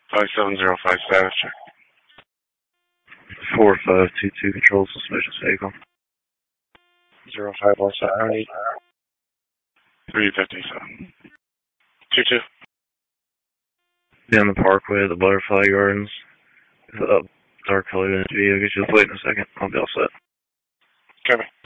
5705 status check. 4522 control suspicious vehicle. 0517 357. 22. Be on the parkway at the Butterfly Gardens. Dark colored vehicle. Just wait a second. I'll be all set. Copy.